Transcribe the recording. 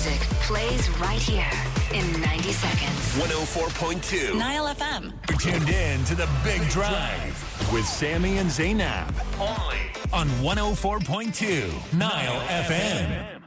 music plays right here in 90 seconds. 104.2 Nile FM. You're tuned in to The Big Drive with Sammy and Zainab. Only on 104.2 Nile FM.